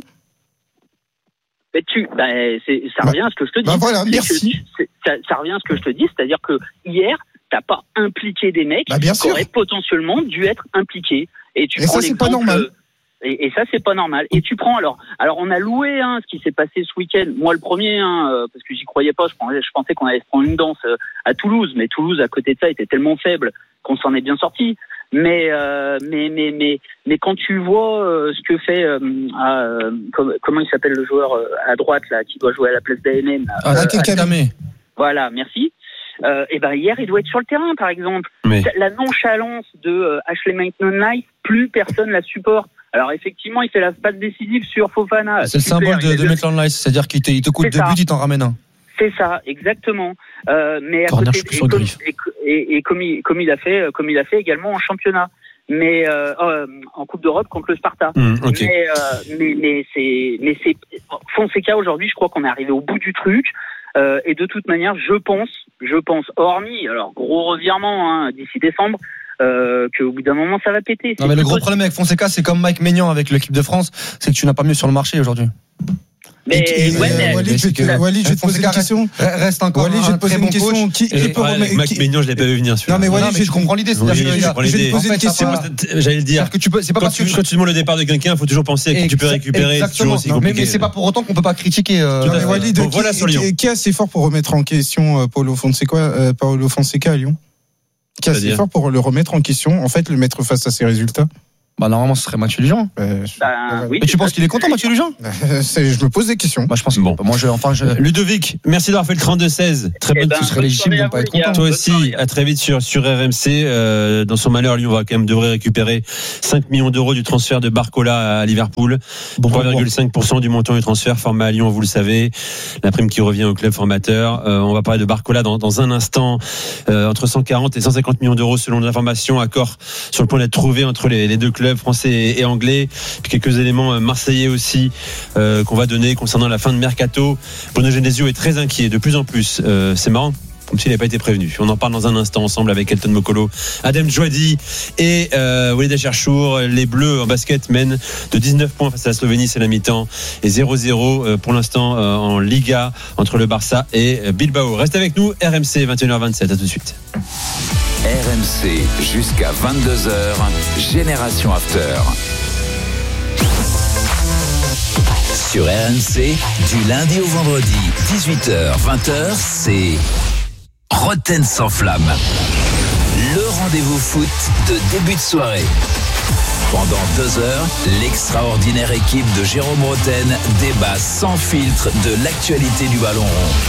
Speaker 11: Mais ça revient à ce que je te dis.
Speaker 3: Voilà, merci.
Speaker 11: Ça revient à ce que je te dis, c'est-à-dire que hier, t'as pas impliqué des mecs qui auraient potentiellement dû être impliqués. Et
Speaker 3: ça, c'est pas normal.
Speaker 11: Et ça, c'est pas normal. Et tu prends alors on a loué ce qui s'est passé ce week-end. Moi, le premier, parce que j'y croyais pas. Je pensais qu'on allait se prendre une danse à Toulouse, mais Toulouse, à côté de ça, était tellement faible qu'on s'en est bien sorti. Mais quand tu vois ce que fait, comment il s'appelle le joueur à droite là, qui doit jouer à la place d'AMM. Voilà, merci. Et hier, il doit être sur le terrain, par exemple. Mais la nonchalance de Ashley Maitland-Niles, plus personne la supporte. Alors effectivement, il fait la passe décisive sur Fofana.
Speaker 8: C'est le symbole de Maitland-Niles, c'est-à-dire qu'il te coûte 2 buts, il t'en ramène un.
Speaker 11: C'est ça, exactement. Mais à côté, comme il a fait également en championnat, mais en Coupe d'Europe contre le Sparta. Okay. Mais c'est Fonseca aujourd'hui, je crois qu'on est arrivé au bout du truc. Et de toute manière, je pense, hormis alors gros revirement d'ici décembre, qu'au bout d'un moment ça va péter.
Speaker 8: Non, mais le gros problème avec Fonseca, c'est comme Mike Maignan avec l'équipe de France, c'est que tu n'as pas mieux sur le marché aujourd'hui.
Speaker 11: Mais
Speaker 3: Walid, je vais te poser une question.
Speaker 9: Reste encore.
Speaker 3: Walid, je vais te poser une question. Qui peut remettre
Speaker 4: Mac Maignan, je l'ai pas vu venir.
Speaker 3: Non mais Walid,
Speaker 9: je comprends l'idée.
Speaker 3: Je vais te poser une question.
Speaker 4: J'allais le dire. Quand tu demandes le départ de quelqu'un, il faut toujours penser que tu peux récupérer.
Speaker 9: Exactement. Mais c'est pas pour autant qu'on peut pas critiquer.
Speaker 3: Walid, qui est assez fort pour remettre en question Paulo Fonseca à Lyon? Qui est assez fort pour le remettre en question, en fait, le mettre face à ses résultats?
Speaker 5: Normalement, ce serait Mathieu Lujan.
Speaker 11: Oui,
Speaker 5: mais tu penses qu'il est content, Mathieu Lujan?
Speaker 3: Je me pose des questions.
Speaker 5: Je pense que
Speaker 4: Ludovic, merci d'avoir fait le 32-16. Très bonne.
Speaker 5: Ce serait légitime de ne pas être content.
Speaker 4: Toi aussi, à très vite sur RMC. Dans son malheur, Lyon devrait récupérer 5 millions d'euros du transfert de Barcola à Liverpool. 3,5% du montant du transfert formé à Lyon, vous le savez. La prime qui revient au club formateur. On va parler de Barcola dans un instant. Entre 140 et 150 millions d'euros selon l'information. Accord sur le point d'être trouvé entre les deux clubs français et anglais. Puis quelques éléments marseillais aussi qu'on va donner concernant la fin de mercato. Bruno Genesio est très inquiet de plus en plus. C'est marrant, comme s'il n'avait pas été prévenu. On en parle dans un instant ensemble avec Elton Mokolo, Adem Djouadi et Walid Acharchour. Les Bleus en basket mènent de 19 points face à la Slovénie, c'est la mi-temps, et 0-0 pour l'instant en Liga entre le Barça et Bilbao. Reste avec nous, RMC 21h27, à tout de suite.
Speaker 7: RMC jusqu'à 22h, Génération After. Sur RMC, du lundi au vendredi, 18h, 20h, c'est Roten sans flamme. Le rendez-vous foot de début de soirée. Pendant 2 heures, l'extraordinaire équipe de Jérôme Roten débat sans filtre de l'actualité du ballon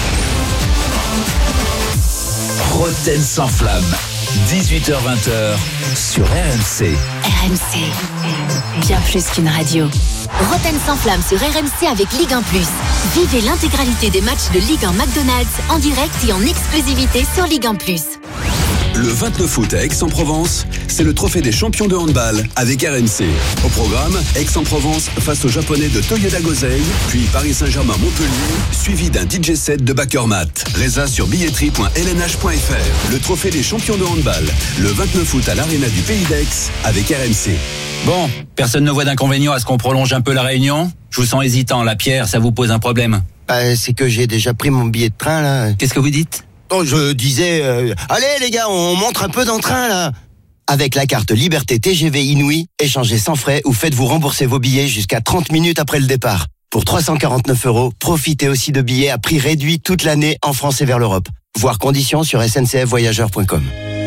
Speaker 7: rond. Roten sans flamme. 18h-20h sur RMC.
Speaker 2: RMC, bien plus qu'une radio.
Speaker 12: Roten sans flamme sur RMC avec Ligue 1+. Vivez l'intégralité des matchs de Ligue 1 McDonald's en direct et en exclusivité sur Ligue 1+.
Speaker 13: Le 29 août à Aix-en-Provence, c'est le trophée des champions de handball avec RMC. Au programme, Aix-en-Provence face aux Japonais de Toyoda Gosei, puis Paris Saint-Germain-Montpellier, suivi d'un DJ set de Bakermat. Résa sur billetterie.lnh.fr. Le trophée des champions de handball, le 29 août à l'Arena du Pays d'Aix avec RMC.
Speaker 14: Bon, personne ne voit d'inconvénient à ce qu'on prolonge un peu la réunion? Je vous sens hésitant, la Pierre, ça vous pose un problème?
Speaker 15: C'est que j'ai déjà pris mon billet de train, là.
Speaker 14: Qu'est-ce que vous dites?
Speaker 15: Oh, je disais, allez les gars, on montre un peu d'entrain là. Avec la carte Liberté TGV Inouï, échangez sans frais ou faites-vous rembourser vos billets jusqu'à 30 minutes après le départ. Pour 349 €, profitez aussi de billets à prix réduit toute l'année en France et vers l'Europe. Voir conditions sur sncfvoyageurs.com.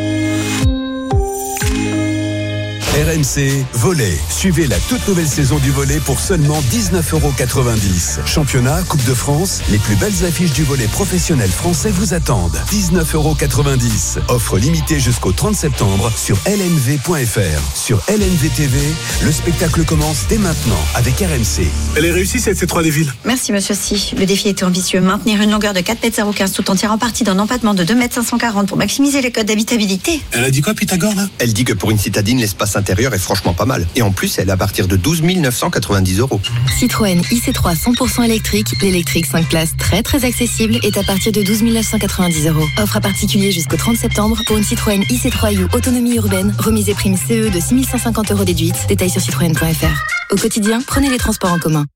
Speaker 13: RMC Volley. Suivez la toute nouvelle saison du volley pour seulement 19,90 €. Championnat, Coupe de France, les plus belles affiches du volley professionnel français vous attendent. 19,90 €. Offre limitée jusqu'au 30 septembre sur lnv.fr. Sur LNV TV, le spectacle commence dès maintenant avec RMC.
Speaker 16: Elle est réussie cette C3 des villes.
Speaker 17: Merci monsieur Si. Le défi était ambitieux. Maintenir une longueur de 4,015 m tout en tirant parti d'un empattement de 2,540 m pour maximiser les codes d'habitabilité.
Speaker 16: Elle a dit quoi Pythagore là?
Speaker 18: Elle dit que pour une citadine, l'espace intérieur est franchement pas mal. Et en plus, elle est à partir de 12 990 €.
Speaker 19: Citroën IC3 100% électrique, l'électrique 5 places très accessible est à partir de 12 990 €. Offre à particulier jusqu'au 30 septembre pour une Citroën IC3U autonomie urbaine, remise et prime CE de 6 550 € déduite. Détails sur citroën.fr. Au quotidien, prenez les transports en commun.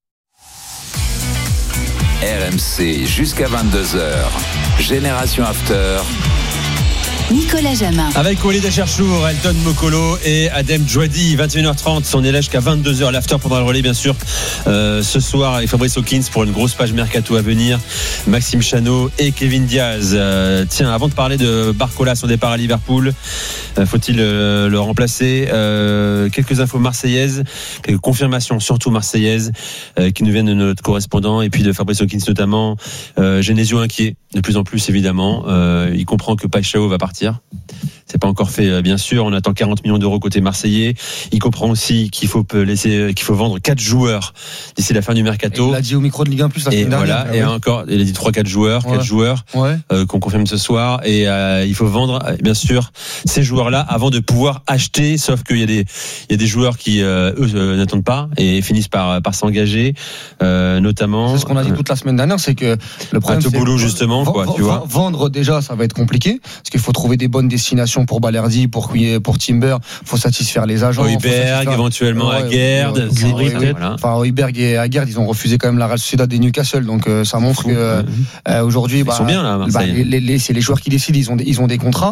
Speaker 7: RMC jusqu'à 22h, Génération After.
Speaker 2: Nicolas Jamin.
Speaker 4: Avec Walid Acharchour, Elton Mokolo et Adem Djouadi, 21h30, on est là jusqu'à 22h. L'after pendant le relais, bien sûr, ce soir avec Fabrice Hawkins pour une grosse page mercato à venir. Maxime Chanot et Kevin Diaz. Tiens, avant de parler de Barcola, son départ à Liverpool, faut-il le remplacer? Quelques infos marseillaises, quelques confirmations, surtout marseillaises, qui nous viennent de notre correspondant et puis de Fabrice Hawkins notamment. Genesio inquiet, de plus en plus évidemment. Il comprend que Paixão va partir. C'est pas encore fait, bien sûr. On attend 40 millions d'euros côté marseillais. Il comprend aussi qu'il faut vendre 4 joueurs d'ici la fin du mercato.
Speaker 5: Il l'a dit au micro de Ligue 1+ la semaine dernière.
Speaker 4: Voilà, et encore, il a dit 3-4 joueurs, 4 joueurs qu'on confirme ce soir. Et il faut vendre, bien sûr, ces joueurs-là avant de pouvoir acheter. Sauf qu'il y a des joueurs qui eux n'attendent pas et finissent par s'engager, notamment.
Speaker 5: C'est ce qu'on a dit toute la semaine dernière, c'est que le problème,
Speaker 4: c'est boulot justement, tu vois.
Speaker 5: Vendre déjà, ça va être compliqué parce qu'il faut trouver des bonnes destinations satisfaction pour Balerdi, pour Timber, faut satisfaire les agents.
Speaker 4: Højbjerg, éventuellement Aguerd.
Speaker 5: Enfin, Højbjerg et Aguerd, ils ont refusé quand même la Real Sociedad et Newcastle, donc ça montre que aujourd'hui,
Speaker 4: ils sont bien là, Marseille.
Speaker 5: c'est les joueurs qui décident, ils ont des contrats,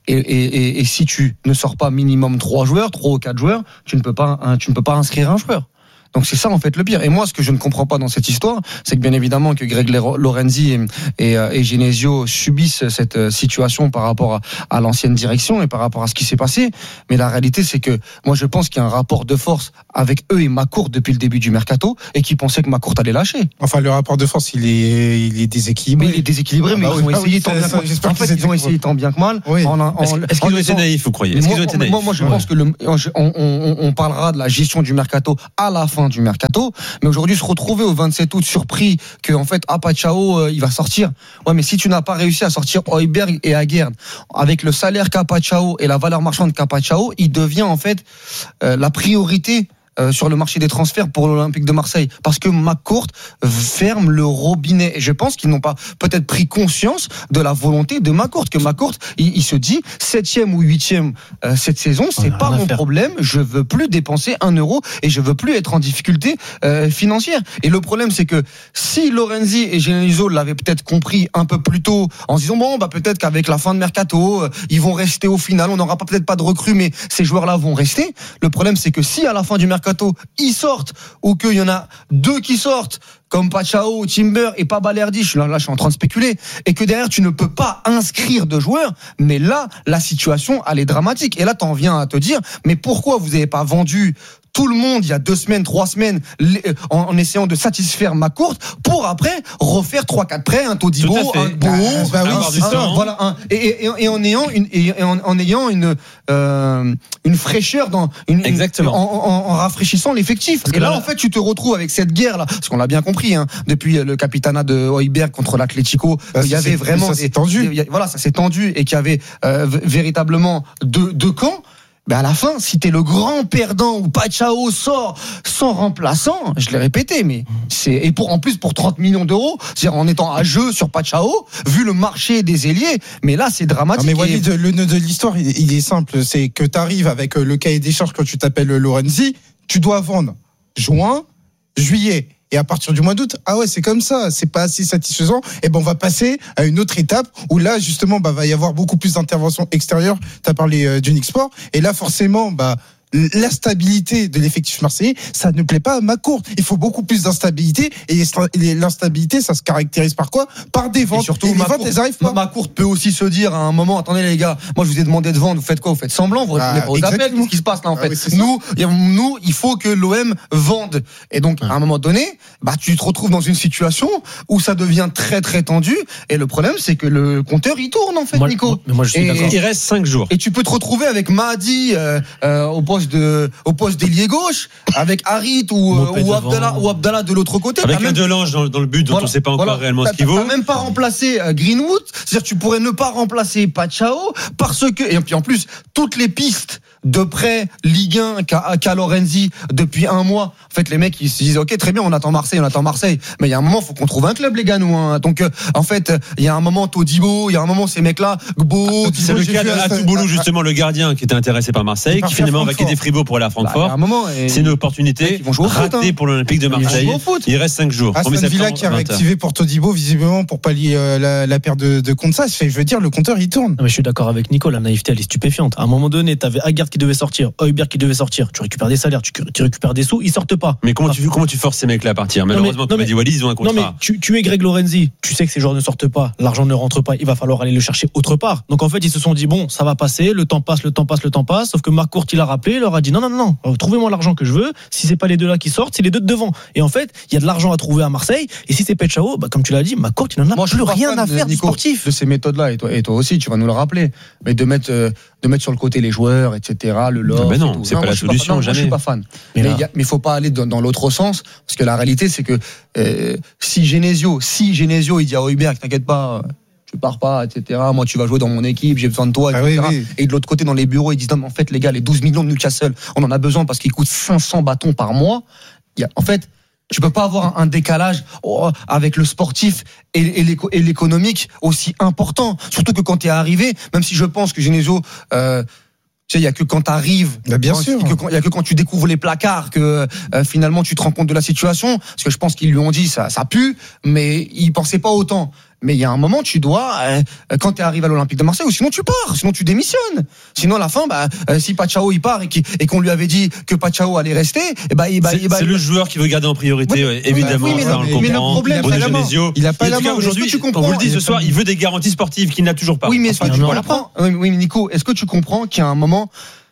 Speaker 5: et si tu ne sors pas minimum 3 ou 4 joueurs, tu ne peux pas inscrire un joueur. Donc c'est ça en fait le pire. Et moi, ce que je ne comprends pas dans cette histoire, c'est que bien évidemment que Greg Lorenzi et Genesio subissent cette situation par rapport à l'ancienne direction et par rapport à ce qui s'est passé. Mais la réalité, c'est que moi, je pense qu'il y a un rapport de force avec eux et McCourt depuis le début du mercato, et qui pensaient que McCourt allait lâcher.
Speaker 3: Enfin, le rapport de force, il est déséquilibré.
Speaker 5: Mais il est déséquilibré, mais ils ont essayé tant bien que mal. En fait, ils ont essayé tant bien que mal.
Speaker 4: Est-ce qu'ils ont été naïfs, vous croyez?
Speaker 5: Moi, je pense que on parlera de la gestion du mercato à la fin du mercato, mais aujourd'hui se retrouver au 27 août surpris que en fait Pachao il va sortir. Ouais, mais si tu n'as pas réussi à sortir Højbjerg et Aguerd avec le salaire qu'a Pachao et la valeur marchande qu'a Pachao, il devient en fait la priorité sur le marché des transferts pour l'Olympique de Marseille, parce que McCourt ferme le robinet, et je pense qu'ils n'ont pas peut-être pris conscience de la volonté de McCourt, que McCourt il se dit 7e ou 8e cette saison, c'est pas mon problème, je veux plus dépenser 1 euro et je veux plus être en difficulté financière. Et le problème, c'est que si Lorenzi et Genesio l'avaient peut-être compris un peu plus tôt, en se disant bon peut-être qu'avec la fin de mercato ils vont rester au final, on n'aura peut-être pas de recrues, mais ces joueurs-là vont rester. Le problème, c'est que si à la fin du mercato ils sortent, ou qu'il y en a 2 qui sortent comme Pachao, Timber et pas Balerdi, je suis en train de spéculer, et que derrière tu ne peux pas inscrire de joueurs, mais là la situation elle est dramatique. Et là t'en viens à te dire mais pourquoi vous n'avez pas vendu tout le monde il y a 2 semaines, 3 semaines en essayant de satisfaire McCourt pour après refaire 3-4 prêts, un Todibo, un Beau, voilà, et en ayant une fraîcheur en rafraîchissant l'effectif. Et là en fait tu te retrouves avec cette guerre là, parce qu'on l'a bien compris depuis le capitanat de Højbjerg contre l'Atlético, il y avait vraiment ça s'est tendu et qu'il y avait véritablement deux camps. Ben à la fin, si t'es le grand perdant où Pachao sort sans remplaçant, je l'ai répété, mais en plus pour 30 millions d'euros, c'est-à-dire en étant à jeu sur Pachao, vu le marché des ailiers, mais là c'est dramatique.
Speaker 3: Mais Walid, le nœud de l'histoire, il est simple, c'est que t'arrives avec le cahier des charges quand tu t'appelles Lorenzi, tu dois vendre juin, juillet. Et à partir du mois d'août, c'est comme ça, c'est pas assez satisfaisant. Et on va passer à une autre étape où là, justement, va y avoir beaucoup plus d'interventions extérieures. T'as parlé d'Unixport. Et là, forcément, la stabilité de l'effectif marseillais, ça ne plaît pas à McCourt. Il faut beaucoup plus d'instabilité, et l'instabilité, ça se caractérise par quoi? Par des ventes. Et surtout, les ventes, elles arrivent pas.
Speaker 5: McCourt peut aussi se dire à un moment, attendez les gars, moi je vous ai demandé de vendre, vous faites quoi? Vous faites semblant, vous répondez pas aux appels, qu'est-ce qui se passe là en fait? Nous, il faut que l'OM vende. Et donc, à un moment donné, tu te retrouves dans une situation où ça devient très très tendu, et le problème, c'est que le compteur, il tourne en fait, Nico.
Speaker 4: Mais moi, je suis d'accord. Il reste 5 jours.
Speaker 5: Et tu peux te retrouver avec Mahdi au poste d'ailier gauche, avec Harit ou Abdallah de l'autre côté.
Speaker 4: Avec un Delange dans le but dont on ne sait pas encore réellement ce qu'il vaut.
Speaker 5: T'as même pas remplacé Greenwood, c'est-à-dire tu pourrais ne pas remplacer Pachao, parce que, et puis en plus, toutes les pistes de prêt Ligue 1 qu'a Lorenzi depuis 1 mois, en fait les mecs ils se disent ok très bien, on attend Marseille, mais il y a un moment faut qu'on trouve un club les gars nous, hein. Donc en fait il y a un moment Todibo, il y a un moment ces mecs là Gbo,
Speaker 4: c'est le cas de Atouboulou justement, le gardien qui était intéressé par Marseille, qui finalement va quitter Fribourg pour aller à Francfort. C'est une opportunité ratée pour l'Olympique de Marseille. Il reste 5 jours.
Speaker 3: Aston Villa qui a réactivé pour Todibo, visiblement pour pallier la perte de Konsa. Je veux dire, le compteur il tourne.
Speaker 8: Mais je suis d'accord avec Nico, la naïveté elle est stupéfiante. À un moment donné, t'avais Aguerd qui devait sortir, Højbjerg qui devait sortir, tu récupères des salaires, tu récupères des sous, ils sortent pas.
Speaker 4: Mais comment tu forces ces mecs là à partir? Malheureusement, comme a dit Walid, ils ont un contrat.
Speaker 8: Non mais tu es Greg Lorenzi, tu sais que ces joueurs ne sortent pas, l'argent ne rentre pas, il va falloir aller le chercher autre part. Donc en fait, ils se sont dit bon, ça va passer, le temps passe, sauf que McCourt il a rappelé, il leur a dit non, trouvez-moi l'argent que je veux, si c'est pas les 2 là qui sortent, c'est les 2 de devant. Et en fait, il y a de l'argent à trouver à Marseille, et si c'est Pachao, comme tu l'as dit, McCourt il en a plus rien à faire du sportif.
Speaker 5: De ces méthodes là, et toi aussi tu vas nous le rappeler, mais de mettre sur le côté les joueurs, etc., le loft.
Speaker 4: Mais non, c'est pas la solution, jamais.
Speaker 5: Moi, je suis pas fan. Mais faut pas aller dans l'autre sens, parce que la réalité, c'est que si Genesio, il dit à Højbjerg, t'inquiète pas, tu pars pas, etc., moi, tu vas jouer dans mon équipe, j'ai besoin de toi, etc. Oui. Et de l'autre côté, dans les bureaux, ils disent, non, mais en fait, les gars, les 12 millions de Newcastle, on en a besoin parce qu'ils coûtent 500 bâtons par mois. En fait,
Speaker 9: tu peux pas avoir un décalage avec le sportif et l'économique aussi important. Surtout que quand tu es arrivé, même si je pense que Genesio, tu sais, il y a que quand t'arrives,
Speaker 3: bien sûr,
Speaker 9: il y a que quand tu découvres les placards que finalement tu te rends compte de la situation. Parce que je pense qu'ils lui ont dit ça pue, mais ils pensaient pas autant. Mais il y a un moment, tu dois, quand tu arrives à l'Olympique de Marseille, ou sinon tu pars, sinon tu démissionnes. Sinon, à la fin, si Pachao il part et qu'on lui avait dit que Pachao allait rester,
Speaker 4: c'est le joueur qui veut garder en priorité, évidemment.
Speaker 9: Oui, mais le problème,
Speaker 4: il a pas la main. Aujourd'hui, on vous le dit ce soir, il veut des garanties sportives qu'il n'a toujours pas.
Speaker 9: Oui, mais est-ce que tu comprends ? Oui, Nico, est-ce que tu comprends qu'il y a un moment,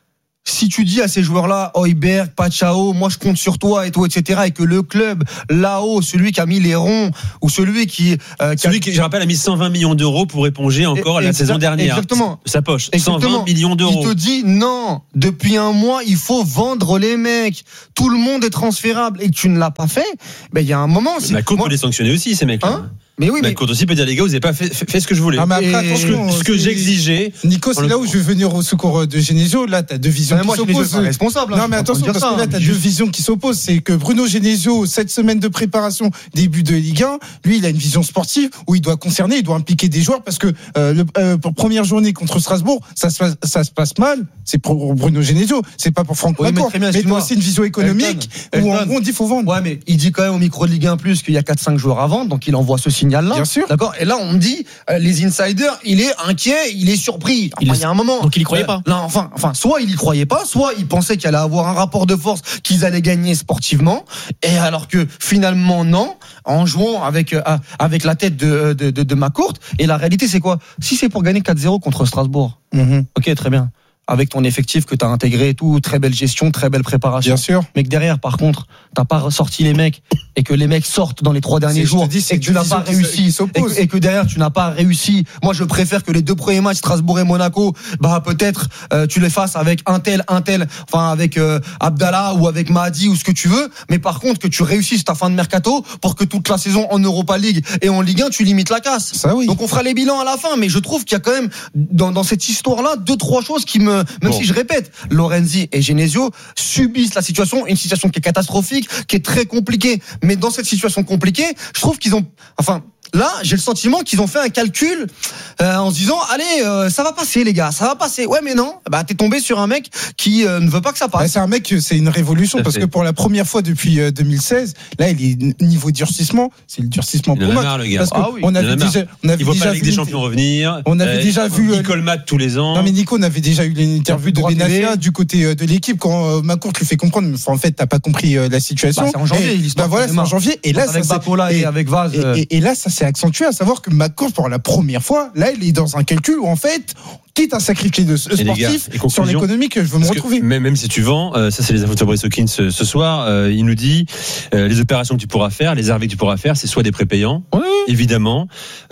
Speaker 9: si tu dis à ces joueurs-là, Højbjerg, Pachao, moi je compte sur toi et tout, etc., et que le club là-haut, celui qui a mis les ronds, ou celui qui,
Speaker 4: je rappelle, a mis 120 millions d'euros pour éponger encore la saison dernière.
Speaker 9: Exactement.
Speaker 4: Sa poche. 120 millions d'euros.
Speaker 9: Il te dit, non, depuis un mois, il faut vendre les mecs. Tout le monde est transférable et que tu ne l'as pas fait. Il y a un moment.
Speaker 4: La Côte peut les sanctionner aussi, ces mecs-là.
Speaker 9: Mais oui,
Speaker 4: mais Côte aussi peut dire, les gars, vous n'avez pas fait ce que je voulais.
Speaker 3: Non, mais après, attention,
Speaker 4: ce que j'exigeais.
Speaker 3: Nico, c'est là où je vais venir au secours de Genesio. Là, tu as deux visions qui s'opposent.
Speaker 9: Responsable.
Speaker 3: Non, mais attention, parce que là, tu as deux visions qui s'opposent. C'est que Bruno Genesio, 7 semaines de préparation, début de Ligue 1, lui, il a une vision sportive où il doit concerner, il doit impliquer des joueurs parce que pour première journée contre Strasbourg, ça se passe mal. C'est pour Bruno Genesio, c'est pas pour Franck Macourt. Mais il a aussi une vision économique où en gros, on dit faut vendre.
Speaker 9: Ouais, mais il dit quand même au micro de Ligue 1 Plus qu'il y a 4-5 joueurs à vendre, donc il envoie ce signal-là.
Speaker 3: Bien sûr.
Speaker 9: D'accord. Et là, on me dit, les insiders, il est inquiet, il est surpris. Il y a un moment.
Speaker 8: Donc il y croyait pas.
Speaker 9: Non, enfin, soit il y croyait pas, soit il pensait qu'il allait avoir un rapport de force, qu'ils allaient gagner sportivement. Et alors que finalement, non, en jouant avec la tête de Macourt. Et la réalité, c'est quoi? Si c'est pour gagner 4-0 contre Strasbourg. Ok, très bien. Avec ton effectif que tu as intégré et tout, très belle gestion, très belle préparation.
Speaker 3: Bien sûr.
Speaker 9: Mais que derrière, par contre, t'as pas ressorti les mecs et que les mecs sortent dans les 3 derniers jours et que tu n'as pas réussi et que derrière tu n'as pas réussi. Moi, je préfère que les 2 premiers matchs, Strasbourg et Monaco, peut-être tu les fasses avec un tel, enfin avec Abdallah ou avec Mahdi ou ce que tu veux. Mais par contre, que tu réussisses ta fin de mercato pour que toute la saison en Europa League et en Ligue 1, tu limites la casse.
Speaker 3: Ça, oui.
Speaker 9: Donc on fera les bilans à la fin. Mais je trouve qu'il y a quand même dans cette histoire-là 2-3 choses qui me si je répète, Lorenzi et Genesio subissent la situation, une situation qui est catastrophique, qui est très compliquée. Mais dans cette situation compliquée, je trouve qu'ils ont, là, j'ai le sentiment qu'ils ont fait un calcul en se disant, allez, ça va passer les gars, ça va passer. Ouais, mais non, t'es tombé sur un mec qui ne veut pas que ça passe.
Speaker 3: C'est un mec, c'est une révolution parce que pour la première fois depuis 2016, là, il est niveau durcissement, c'est le durcissement pour moi.
Speaker 4: Parce
Speaker 3: qu'on avait déjà,
Speaker 4: il voit pas la Ligue des Champions revenir.
Speaker 3: On avait déjà vu
Speaker 4: Nicole Matt tous les ans.
Speaker 3: Non, mais Nico, on avait déjà eu l'interview de Benafia du côté de l'équipe quand Macourt lui fait comprendre, en fait, t'as pas compris la situation.
Speaker 9: C'est en janvier, l'histoire.
Speaker 3: Voilà, c'est en janvier. Et là,
Speaker 9: avec Bacola et avec Vaz.
Speaker 3: Et là, ça s'est accentué, à savoir que Macourt, pour la première fois, là, il est dans un calcul où, en fait, quitte à sacrifier de sportif sur l'économique, je veux me retrouver.
Speaker 4: Même si tu vends, ça c'est les infos de Fabrice Hawkins ce soir, il nous dit les opérations que tu pourras faire, les arrivées que tu pourras faire, c'est soit des prépayants, évidemment,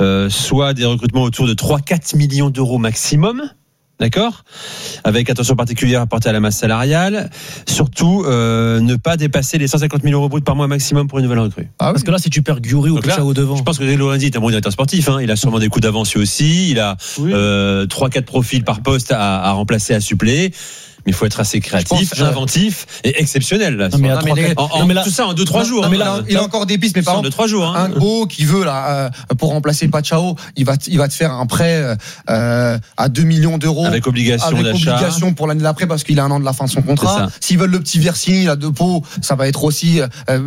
Speaker 4: soit des recrutements autour de 3-4 millions d'euros maximum. D'accord ? Avec attention particulière apportée à la masse salariale. Surtout, ne pas dépasser les 150 000 euros bruts par mois maximum pour une nouvelle recrue.
Speaker 8: Parce que là, si tu perds Guri ou Pachao devant.
Speaker 4: Je pense que Lorenzi est un bon directeur sportif. Il a sûrement des coups d'avance lui aussi. Il a 3-4 profils par poste à remplacer, à suppléer. Mais il faut être assez créatif, inventif et exceptionnel. Là, tout ça en 2-3 jours.
Speaker 9: Il a encore des pistes, mais par exemple,
Speaker 4: 2-3 jours.
Speaker 9: Un gros qui veut là pour remplacer Pachao, il va te faire un prêt à 2 millions d'euros
Speaker 4: avec obligation d'achat.
Speaker 9: Obligation pour l'année d'après parce qu'il a un an de la fin de son contrat. S'ils veulent le petit Versini là de Pau, ça va être aussi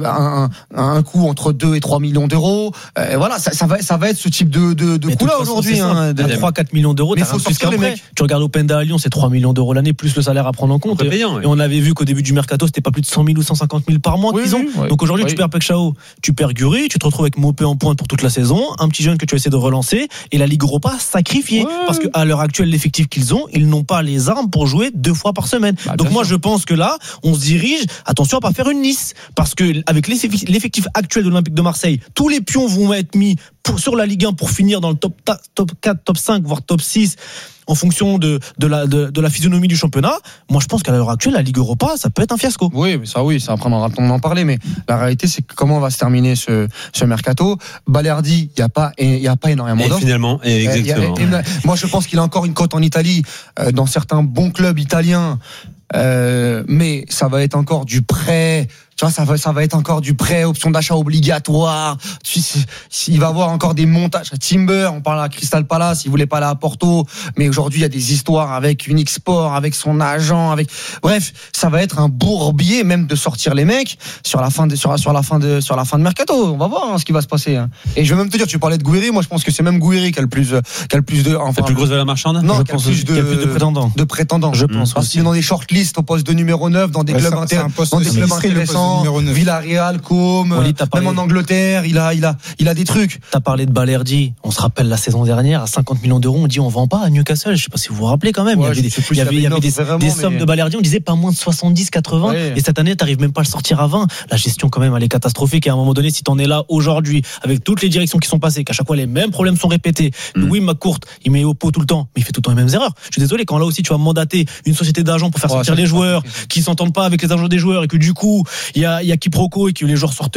Speaker 9: un coût entre 2 et 3 millions d'euros. Voilà, ça va être ce type de coût là aujourd'hui.
Speaker 8: 3-4 millions d'euros, t'as plus qu'un prêt. Tu regardes Openda à Lyon, c'est 3 millions d'euros l'année plus le salaire à prendre en compte. Et on avait vu qu'au début du mercato, c'était pas plus de 100 000 ou 150 000 par mois qu'ils ont. Donc aujourd'hui, tu perds Pachao, tu perds Guri, tu te retrouves avec Mopé en pointe pour toute la saison, un petit jeune que tu essaies de relancer, et la Ligue Europa sacrifiée. Parce qu'à l'heure actuelle, l'effectif qu'ils ont, ils n'ont pas les armes pour jouer 2 fois par semaine. Donc moi, je pense que là, on se dirige, attention à pas faire une Nice. Parce que avec l'effectif actuel de l'Olympique de Marseille, tous les pions vont être mis sur la Ligue 1 pour finir dans le top 4, top 5, voire top 6. En fonction de la physionomie du championnat, moi je pense qu'à l'heure actuelle, la Ligue Europa, ça peut être un fiasco.
Speaker 9: Oui, mais ça prendra le temps d'en parler. Mais la réalité, c'est comment va se terminer ce mercato. Balerdi, il y a pas énormément d'offres.
Speaker 4: Finalement, exactement.
Speaker 9: Moi, je pense qu'il a encore une cote en Italie, dans certains bons clubs italiens. Mais ça va être encore du prêt,
Speaker 5: Tu vois, ça va être encore du prêt, option d'achat obligatoire. Il va y avoir encore des montages. Timber, on parle à Crystal Palace, il voulait pas aller à Porto, mais aujourd'hui il y a des histoires avec Unixport, avec son agent, bref, ça va être un bourbier même de sortir les mecs sur la fin de mercato. On va voir ce qui va se passer. Et je vais même te dire, tu parlais de Gouiri, moi je pense que c'est même Gouiri qui a le plus de,
Speaker 4: la plus grosse valeur marchande.
Speaker 5: Non, qui a plus de prétendants.
Speaker 8: Je pense.
Speaker 5: Parce qu'il est dans des shortlists au poste de numéro 9 dans des clubs intéressants, Villarreal, Com, même en Angleterre, il a des trucs.
Speaker 8: T'as parlé de Balerdi, on se rappelle la saison dernière, à 50 millions d'euros, on dit on vend pas à Newcastle, je sais pas si vous vous rappelez quand même, il y avait des sommes de Balerdi, on disait pas moins de 70, 80, et cette année t'arrives même pas à le sortir à 20. La gestion quand même elle est catastrophique, et à un moment donné, si t'en es là aujourd'hui, avec toutes les directions qui sont passées, qu'à chaque fois les mêmes problèmes sont répétés, Louis McCourt, il met au pot tout le temps, mais il fait tout le temps les mêmes erreurs. Je suis désolé, quand là aussi tu vas mandater une société d'agents pour faire sortir les joueurs qui s'entendent pas avec les agents des joueurs, et que du coup il y a quiproquo et que les joueurs sortent